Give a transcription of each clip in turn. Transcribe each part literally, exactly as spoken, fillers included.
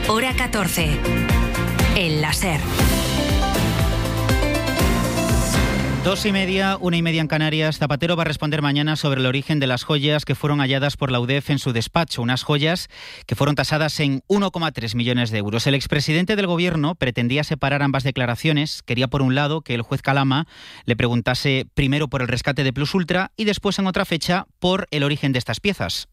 Hora catorce. El láser. Dos y media, una y media en Canarias. Zapatero va a responder mañana sobre el origen de las joyas que fueron halladas por la U D E F en su despacho. Unas joyas que fueron tasadas en uno coma tres millones de euros. El expresidente del Gobierno pretendía separar ambas declaraciones. Quería, por un lado, que el juez Calama le preguntase primero por el rescate de Plus Ultra y después, en otra fecha, por el origen de estas piezas.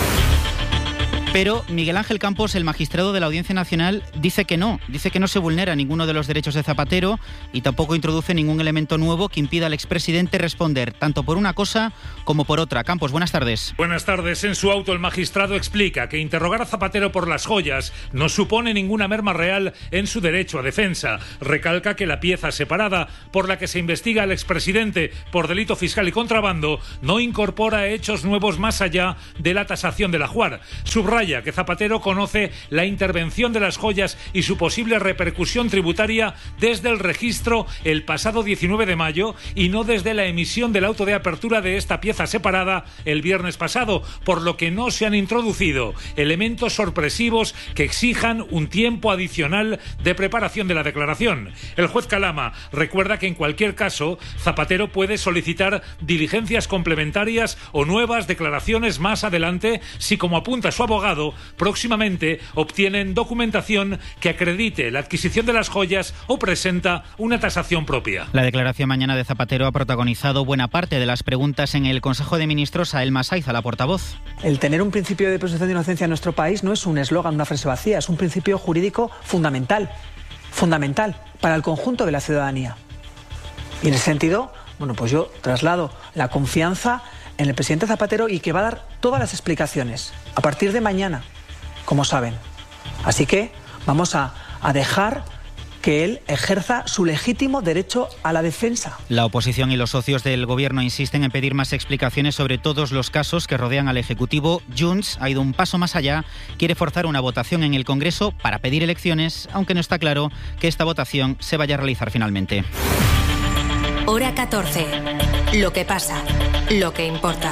Pero Miguel Ángel Campos, el magistrado de la Audiencia Nacional, dice que no. Dice que no se vulnera ninguno de los derechos de Zapatero y tampoco introduce ningún elemento nuevo que impida al expresidente responder tanto por una cosa como por otra. Campos, buenas tardes. Buenas tardes. En su auto, el magistrado explica que interrogar a Zapatero por las joyas no supone ninguna merma real en su derecho a defensa. Recalca que la pieza separada por la que se investiga al expresidente por delito fiscal y contrabando no incorpora hechos nuevos más allá de la tasación del ajuar. Subraya que Zapatero conoce la intervención de las joyas y su posible repercusión tributaria desde el registro el pasado diecinueve de mayo y no desde la emisión del auto de apertura de esta pieza separada el viernes pasado, por lo que no se han introducido elementos sorpresivos que exijan un tiempo adicional de preparación de la declaración. El juez Calama recuerda que en cualquier caso Zapatero puede solicitar diligencias complementarias o nuevas declaraciones más adelante si, como apunta su abogado, próximamente obtienen documentación que acredite la adquisición de las joyas o presenta una tasación propia. La declaración mañana de Zapatero ha protagonizado buena parte de las preguntas en el Consejo de Ministros a Elma Saiz, a la portavoz. El tener un principio de presunción de inocencia en nuestro país no es un eslogan, una frase vacía, es un principio jurídico fundamental, fundamental para el conjunto de la ciudadanía. Y en ese sentido, bueno, pues yo traslado la confianza en el presidente Zapatero y que va a dar todas las explicaciones a partir de mañana, como saben. Así que vamos a, a dejar que él ejerza su legítimo derecho a la defensa. La oposición y los socios del Gobierno insisten en pedir más explicaciones sobre todos los casos que rodean al Ejecutivo. Junts ha ido un paso más allá, quiere forzar una votación en el Congreso para pedir elecciones, aunque no está claro que esta votación se vaya a realizar finalmente. Hora catorce. Lo que pasa, lo que importa.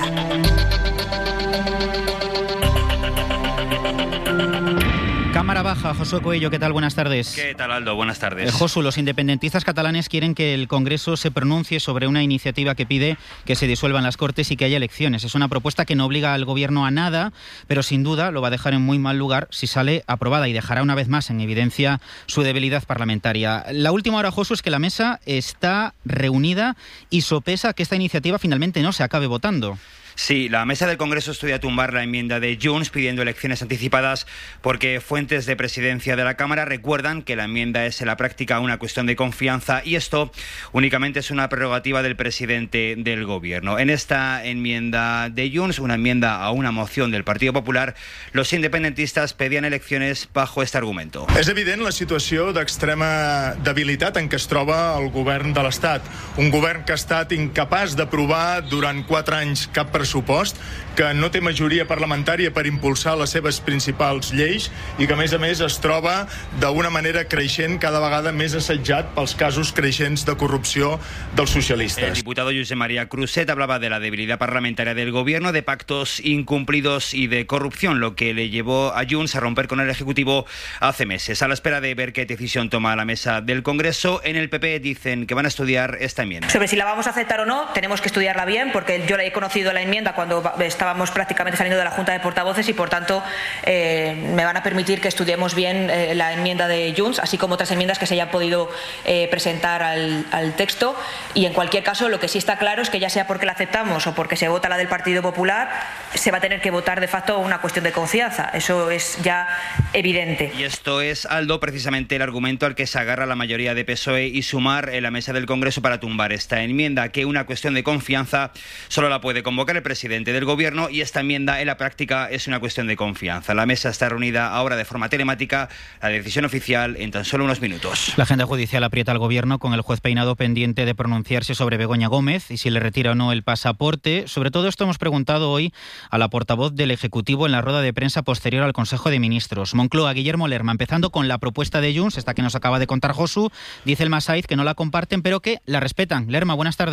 Cámara Baja, Josué Coello, ¿qué tal? Buenas tardes. ¿Qué tal, Aldo? Buenas tardes. Eh, Josu, los independentistas catalanes quieren que el Congreso se pronuncie sobre una iniciativa que pide que se disuelvan las Cortes y que haya elecciones. Es una propuesta que no obliga al Gobierno a nada, pero sin duda lo va a dejar en muy mal lugar si sale aprobada y dejará una vez más en evidencia su debilidad parlamentaria. La última hora, Josu, es que la mesa está reunida y sopesa que esta iniciativa finalmente no se acabe votando. Sí, la mesa del Congreso estudia tumbar la enmienda de Junts pidiendo elecciones anticipadas porque fuentes de presidencia de la Cámara recuerdan que la enmienda es en la práctica una cuestión de confianza y esto únicamente es una prerrogativa del presidente del Gobierno. En esta enmienda de Junts, una enmienda a una moción del Partido Popular, los independentistas pedían elecciones bajo este argumento. És evident la situació d'extrema debilitat en què es troba el govern de l'Estat. Un govern que ha estat incapaç d'aprovar durant quatre anys cap pressupost, que no té majoria parlamentària per impulsar les seves principals lleis i que, a més a més, es troba d'una manera creixent cada vegada més assetjat pels casos creixents de corrupció dels socialistes. El diputado José María Cruzet hablaba de la debilidad parlamentaria del Gobierno, de pactos incumplidos y de corrupción, lo que le llevó a Junts a romper con el Ejecutivo hace meses. A la espera de ver qué decisión toma la mesa del Congreso, en el P P dicen que van a estudiar esta enmienda. Sobre si la vamos a aceptar o no, tenemos que estudiarla bien, porque yo la he conocido la enmienda cuando estábamos prácticamente saliendo de la Junta de Portavoces y por tanto eh, me van a permitir que estudiemos bien eh, la enmienda de Junts, así como otras enmiendas que se hayan podido eh, presentar al, al texto, y en cualquier caso lo que sí está claro es que ya sea porque la aceptamos o porque se vota la del Partido Popular, se va a tener que votar de facto una cuestión de confianza, eso es ya evidente. Y esto es, Aldo, precisamente el argumento al que se agarra la mayoría de P S O E y Sumar en la mesa del Congreso para tumbar esta enmienda, que una cuestión de confianza solo la puede convocar el presidente del Gobierno y esta enmienda en la práctica es una cuestión de confianza. La mesa está reunida ahora de forma telemática, la decisión oficial en tan solo unos minutos. La agenda judicial aprieta al Gobierno con el juez Peinado pendiente de pronunciarse sobre Begoña Gómez y si le retira o no el pasaporte. Sobre todo esto hemos preguntado hoy a la portavoz del Ejecutivo en la rueda de prensa posterior al Consejo de Ministros. Moncloa, Guillermo Lerma, empezando con la propuesta de Junts, esta que nos acaba de contar Josu, dice el Masaiz que no la comparten pero que la respetan. Lerma, buenas tardes.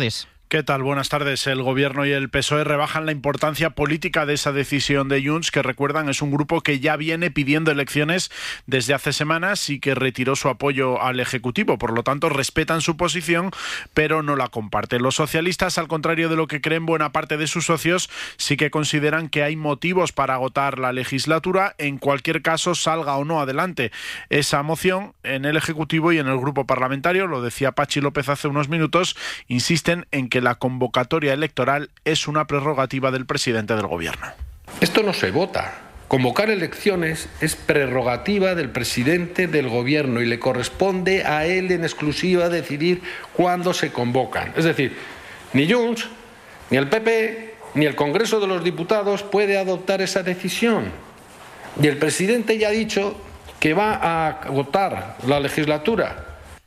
¿Qué tal? Buenas tardes. El Gobierno y el P S O E rebajan la importancia política de esa decisión de Junts, que recuerdan es un grupo que ya viene pidiendo elecciones desde hace semanas y que retiró su apoyo al Ejecutivo. Por lo tanto, respetan su posición, pero no la comparten. Los socialistas, al contrario de lo que creen buena parte de sus socios, sí que consideran que hay motivos para agotar la legislatura. En cualquier caso, salga o no adelante esa moción, en el Ejecutivo y en el grupo parlamentario, lo decía Pachi López hace unos minutos, insisten en que la convocatoria electoral es una prerrogativa del presidente del Gobierno. Esto no se vota. Convocar elecciones es prerrogativa del presidente del Gobierno y le corresponde a él en exclusiva decidir cuándo se convocan. Es decir, ni Junts, ni el P P, ni el Congreso de los Diputados puede adoptar esa decisión. Y el presidente ya ha dicho que va a agotar la legislatura.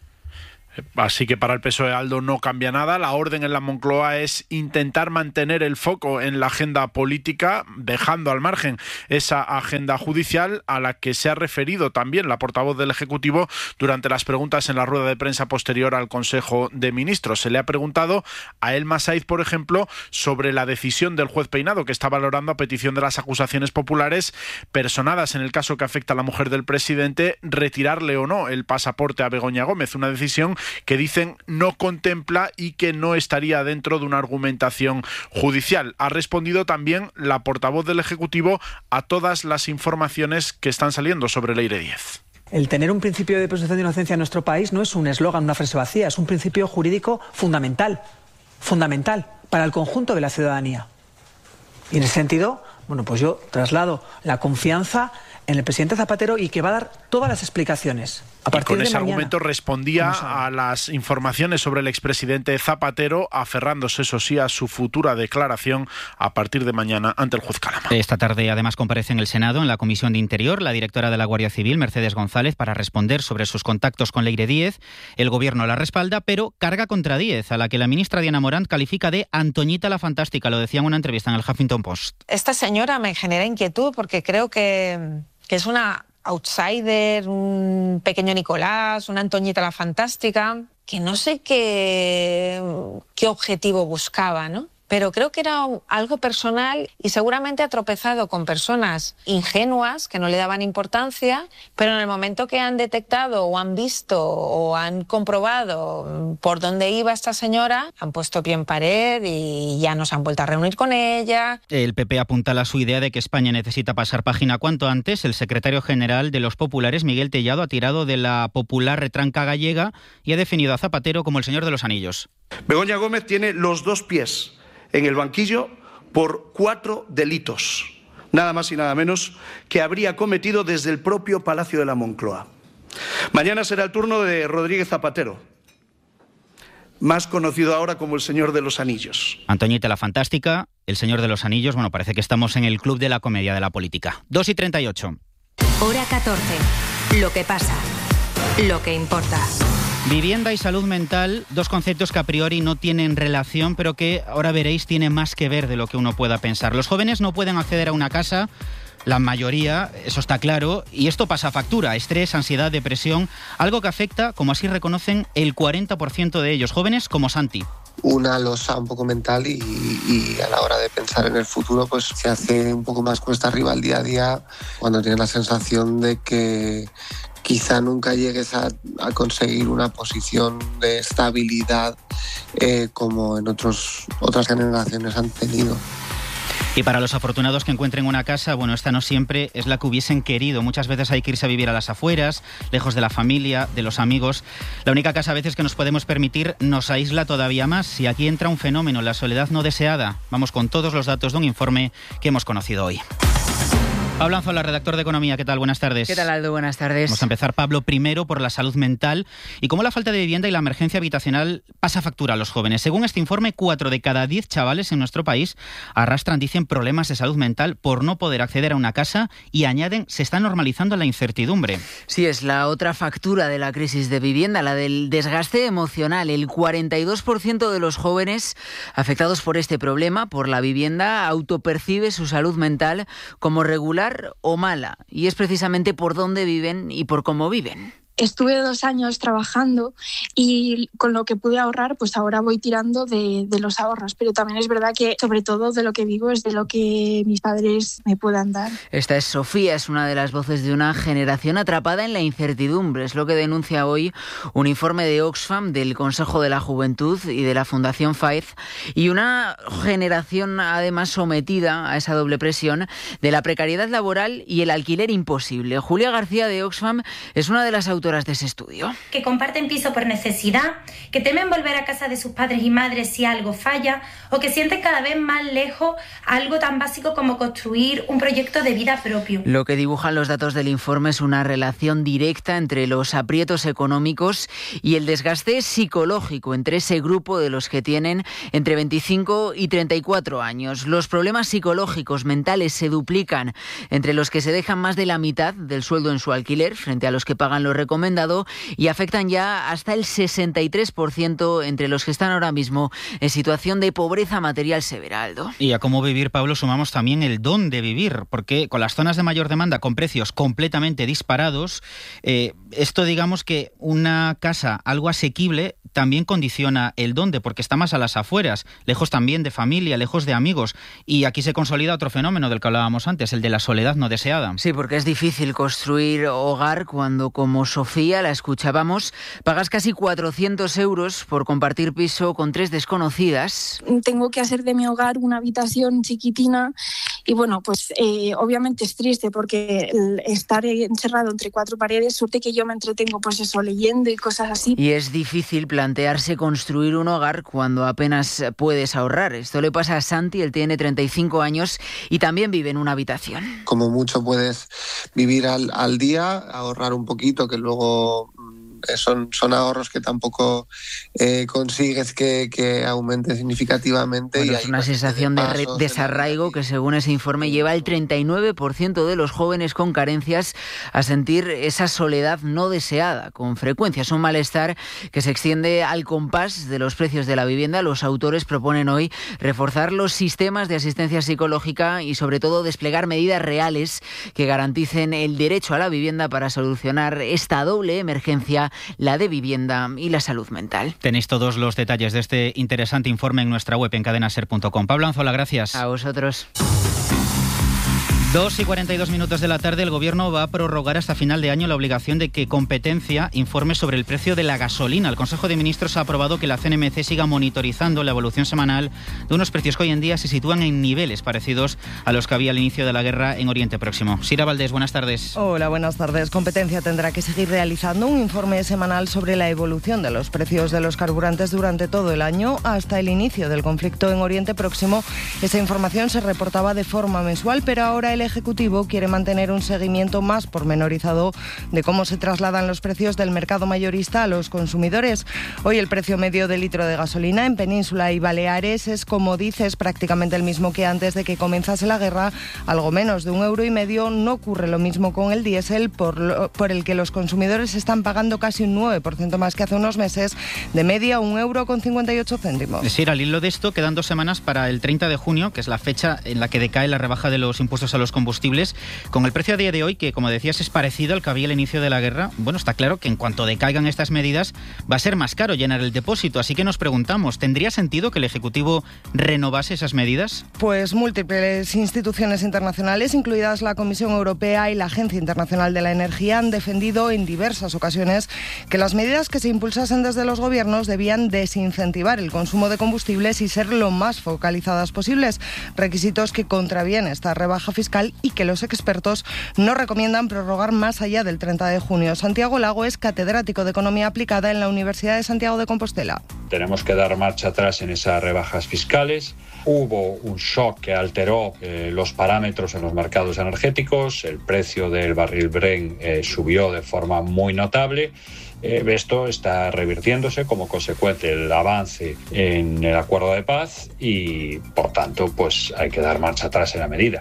Así que para el P S O E, Aldo, no cambia nada. La orden en la Moncloa es intentar mantener el foco en la agenda política, dejando al margen esa agenda judicial a la que se ha referido también la portavoz del Ejecutivo durante las preguntas en la rueda de prensa posterior al Consejo de Ministros. Se le ha preguntado a Elma Saiz, por ejemplo, sobre la decisión del juez Peinado, que está valorando a petición de las acusaciones populares personadas en el caso que afecta a la mujer del presidente, retirarle o no el pasaporte a Begoña Gómez, una decisión que dicen no contempla y que no estaría dentro de una argumentación judicial. Ha respondido también la portavoz del Ejecutivo a todas las informaciones que están saliendo sobre Leire Díez. El tener un principio de presunción de inocencia en nuestro país no es un eslogan, una frase vacía, es un principio jurídico fundamental, fundamental para el conjunto de la ciudadanía. Y en ese sentido, bueno, pues yo traslado la confianza en el presidente Zapatero y que va a dar todas las explicaciones. A partir y con de ese mañana, argumento respondía a las informaciones sobre el expresidente Zapatero, aferrándose, eso sí, a su futura declaración a partir de mañana ante el juez Calama. Esta tarde, además, comparece en el Senado, en la Comisión de Interior, la directora de la Guardia Civil, Mercedes González, para responder sobre sus contactos con Leire Díez. El Gobierno la respalda, pero carga contra Díez, a la que la ministra Diana Morant califica de Antoñita la Fantástica. Lo decía en una entrevista en el Huffington Post. Esta señora me genera inquietud porque creo que, que es una outsider, un pequeño Nicolás, una Antoñita la Fantástica, que no sé qué, qué objetivo buscaba, ¿no? Pero creo que era algo personal y seguramente ha tropezado con personas ingenuas que no le daban importancia, pero en el momento que han detectado o han visto o han comprobado por dónde iba esta señora, han puesto pie en pared y ya no se han vuelto a reunir con ella. El P P apuntala a su idea de que España necesita pasar página cuanto antes. El secretario general de los populares, Miguel Tellado, ha tirado de la popular retranca gallega y ha definido a Zapatero como el señor de los anillos. Begoña Gómez tiene los dos pies en el banquillo por cuatro delitos, nada más y nada menos, que habría cometido desde el propio Palacio de la Moncloa. Mañana será el turno de Rodríguez Zapatero, más conocido ahora como el Señor de los Anillos. Antoñita la Fantástica, el Señor de los Anillos. Bueno, parece que estamos en el club de la comedia de la política. dos y treinta y ocho. Hora catorce. Lo que pasa. Lo que importa. Vivienda y salud mental, dos conceptos que a priori no tienen relación, pero que ahora veréis tienen más que ver de lo que uno pueda pensar. Los jóvenes no pueden acceder a una casa, la mayoría, eso está claro, y esto pasa factura, estrés, ansiedad, depresión, algo que afecta, como así reconocen, el cuarenta por ciento de ellos, jóvenes como Santi. Una losa un poco mental y, y a la hora de pensar en el futuro pues se hace un poco más cuesta arriba el día a día cuando tienes la sensación de que quizá nunca llegues a, a conseguir una posición de estabilidad eh, como en otros, otras generaciones han tenido. Y para los afortunados que encuentren una casa, bueno, esta no siempre es la que hubiesen querido. Muchas veces hay que irse a vivir a las afueras, lejos de la familia, de los amigos. La única casa a veces que nos podemos permitir nos aísla todavía más. Y aquí entra un fenómeno, la soledad no deseada. Vamos con todos los datos de un informe que hemos conocido hoy. Pablo Anzola, redactor de Economía, ¿qué tal? Buenas tardes. ¿Qué tal, Aldo? Buenas tardes. Vamos a empezar, Pablo, primero por la salud mental y cómo la falta de vivienda y la emergencia habitacional pasa factura a los jóvenes. Según este informe, cuatro de cada diez chavales en nuestro país arrastran, dicen, problemas de salud mental por no poder acceder a una casa y añaden, se está normalizando la incertidumbre. Sí, es la otra factura de la crisis de vivienda, la del desgaste emocional. El cuarenta y dos por ciento de los jóvenes afectados por este problema, por la vivienda, autopercibe su salud mental como regular o mala, y es precisamente por dónde viven y por cómo viven. estuve dos años trabajando y con lo que pude ahorrar, pues ahora voy tirando de, de los ahorros. Pero también es verdad que sobre todo de lo que vivo es de lo que mis padres me puedan dar. Esta es Sofía, es una de las voces de una generación atrapada en la incertidumbre. Es lo que denuncia hoy un informe de Oxfam, del Consejo de la Juventud y de la Fundación FAEZ, y una generación además sometida a esa doble presión de la precariedad laboral y el alquiler imposible. Julia García de Oxfam es una de las autoras de ese estudio. Que comparten piso por necesidad, que temen volver a casa de sus padres y madres si algo falla, o que sienten cada vez más lejos algo tan básico como construir un proyecto de vida propio. Lo que dibujan los datos del informe es una relación directa entre los aprietos económicos y el desgaste psicológico entre ese grupo de los que tienen entre veinticinco y treinta y cuatro años. Los problemas psicológicos mentales se duplican entre los que se dejan más de la mitad del sueldo en su alquiler frente a los que pagan lo recomendado, y afectan ya hasta el sesenta y tres por ciento entre los que están ahora mismo en situación de pobreza material severa, Aldo. Y a cómo vivir, Pablo, sumamos también el dónde vivir, porque con las zonas de mayor demanda, con precios completamente disparados, eh, esto digamos que una casa algo asequible también condiciona el dónde, porque está más a las afueras, lejos también de familia, lejos de amigos, y aquí se consolida otro fenómeno del que hablábamos antes, el de la soledad no deseada. Sí, porque es difícil construir hogar cuando, como Sofía, la escuchábamos, pagas casi cuatrocientos euros por compartir piso con tres desconocidas. Tengo que hacer de mi hogar una habitación chiquitina y bueno, pues eh, obviamente es triste porque el estar encerrado entre cuatro paredes, suerte que yo me entretengo pues eso, leyendo y cosas así. Y es difícil plantearse construir un hogar cuando apenas puedes ahorrar. Esto le pasa a Santi, él tiene treinta y cinco años y también vive en una habitación. Como mucho puedes vivir al, al día, ahorrar un poquito, que luego son, son ahorros que tampoco eh, consigues que, que aumente significativamente. Bueno, y es una sensación de re- desarraigo que, según ese informe, lleva el treinta y nueve por ciento de los jóvenes con carencias a sentir esa soledad no deseada con frecuencia. Es un malestar que se extiende al compás de los precios de la vivienda. Los autores proponen hoy reforzar los sistemas de asistencia psicológica y, sobre todo, desplegar medidas reales que garanticen el derecho a la vivienda para solucionar esta doble emergencia, la de vivienda y la salud mental. Tenéis todos los detalles de este interesante informe en nuestra web en cadena ser punto com. Pablo Anzola, gracias. A vosotros. dos y cuarenta y dos minutos de la tarde, el Gobierno va a prorrogar hasta final de año la obligación de que Competencia informe sobre el precio de la gasolina. El Consejo de Ministros ha aprobado que la C N M C siga monitorizando la evolución semanal de unos precios que hoy en día se sitúan en niveles parecidos a los que había al inicio de la guerra en Oriente Próximo. Sira Valdés, buenas tardes. Hola, buenas tardes. Competencia tendrá que seguir realizando un informe semanal sobre la evolución de los precios de los carburantes durante todo el año hasta el inicio del conflicto en Oriente Próximo. Esa información se reportaba de forma mensual, pero ahora el Ejecutivo quiere mantener un seguimiento más pormenorizado de cómo se trasladan los precios del mercado mayorista a los consumidores. Hoy el precio medio de litro de gasolina en Península y Baleares es, como dices, prácticamente el mismo que antes de que comenzase la guerra, algo menos de un euro y medio. No ocurre lo mismo con el diésel, por, lo, por el que los consumidores están pagando casi un nueve por ciento más que hace unos meses, de media un euro con cincuenta y ocho céntimos. Sí, al hilo de esto, quedan dos semanas para el treinta de junio, que es la fecha en la que decae la rebaja de los impuestos a los combustibles, con el precio a día de hoy, que como decías es parecido al que había al inicio de la guerra. Bueno, está claro que en cuanto decaigan estas medidas va a ser más caro llenar el depósito, así que nos preguntamos, ¿tendría sentido que el Ejecutivo renovase esas medidas? Pues múltiples instituciones internacionales, incluidas la Comisión Europea y la Agencia Internacional de la Energía, han defendido en diversas ocasiones que las medidas que se impulsasen desde los gobiernos debían desincentivar el consumo de combustibles y ser lo más focalizadas posibles, requisitos que contraviene esta rebaja fiscal y que los expertos no recomiendan prorrogar más allá del treinta de junio. Santiago Lago es catedrático de Economía Aplicada en la Universidad de Santiago de Compostela. Tenemos que dar marcha atrás en esas rebajas fiscales. Hubo un shock que alteró eh, los parámetros en los mercados energéticos. El precio del barril Brent eh, subió de forma muy notable. Eh, esto está revirtiéndose como consecuencia del avance en el acuerdo de paz y, por tanto, pues hay que dar marcha atrás en la medida.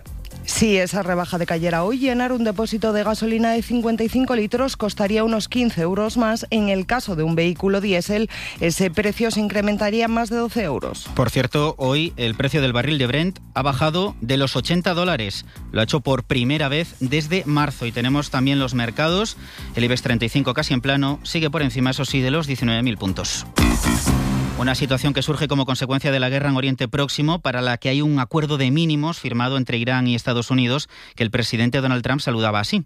Si esa rebaja decayera hoy, llenar un depósito de gasolina de cincuenta y cinco litros costaría unos quince euros más. En el caso de un vehículo diésel, ese precio se incrementaría más de doce euros. Por cierto, hoy el precio del barril de Brent ha bajado de los ochenta dólares. Lo ha hecho por primera vez desde marzo. Y tenemos también los mercados. El IBEX treinta y cinco casi en plano, sigue por encima, eso sí, de los diecinueve mil puntos. Una situación que surge como consecuencia de la guerra en Oriente Próximo, para la que hay un acuerdo de mínimos firmado entre Irán y Estados Unidos, que el presidente Donald Trump saludaba así.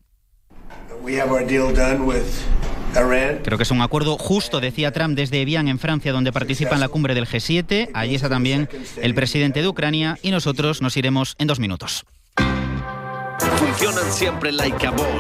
Creo que es un acuerdo justo, decía Trump desde Evian, en Francia, donde participa en la cumbre del G siete. Allí está también el presidente de Ucrania y nosotros nos iremos en dos minutos. Funcionan siempre like a ball.